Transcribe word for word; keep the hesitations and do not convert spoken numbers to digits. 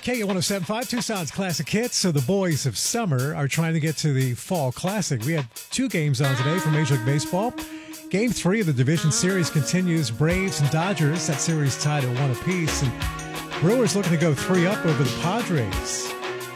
K one oh seven point five, Tucson's Classic Hits. So the boys of summer are trying to get to the Fall Classic. We had two games on today for Major League Baseball. Game three of the Division Series continues. Braves and Dodgers. That series tied at one apiece. And Brewers looking to go three up over the Padres.